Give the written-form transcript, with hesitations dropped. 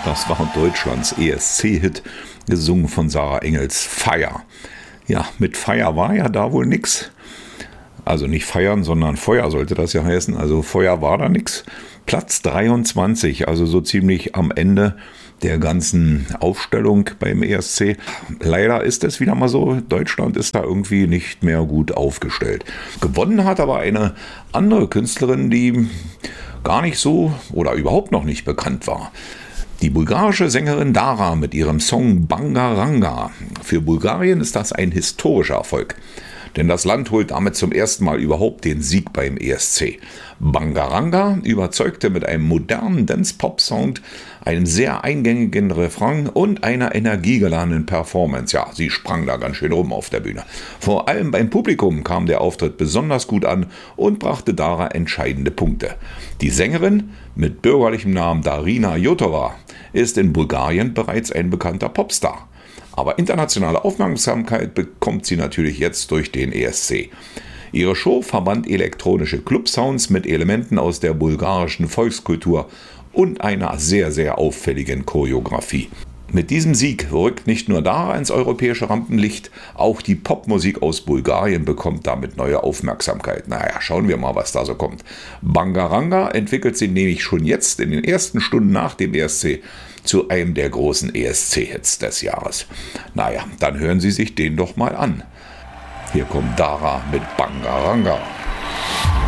Das war Deutschlands ESC-Hit, gesungen von Sarah Engels, Feier. Ja, mit Feier war ja da wohl nix. Also nicht feiern, sondern Feuer sollte das ja heißen. Also Feuer war da nix. Platz 23, also so ziemlich am Ende der ganzen Aufstellung beim ESC. Leider ist es wieder mal so, Deutschland ist da irgendwie nicht mehr gut aufgestellt. Gewonnen hat aber eine andere Künstlerin, die gar nicht so oder überhaupt noch nicht bekannt war. Die bulgarische Sängerin Dara mit ihrem Song Bangaranga. Für Bulgarien ist das ein historischer Erfolg, denn das Land holt damit zum ersten Mal überhaupt den Sieg beim ESC. Bangaranga überzeugte mit einem modernen Dance-Pop-Sound, einem sehr eingängigen Refrain und einer energiegeladenen Performance. Ja, sie sprang da ganz schön rum auf der Bühne. Vor allem beim Publikum kam der Auftritt besonders gut an und brachte Dara entscheidende Punkte. Die Sängerin mit bürgerlichem Namen Darina Jotova ist in Bulgarien bereits ein bekannter Popstar. Aber internationale Aufmerksamkeit bekommt sie natürlich jetzt durch den ESC. Ihre Show verband elektronische Club-Sounds mit Elementen aus der bulgarischen Volkskultur und einer sehr, sehr auffälligen Choreografie. Mit diesem Sieg rückt nicht nur Dara ins europäische Rampenlicht, auch die Popmusik aus Bulgarien bekommt damit neue Aufmerksamkeit. Naja, schauen wir mal, was da so kommt. Bangaranga entwickelt sich nämlich schon jetzt in den ersten Stunden nach dem ESC zu einem der großen ESC-Hits des Jahres. Naja, dann hören Sie sich den doch mal an. Hier kommt Dara mit Bangaranga.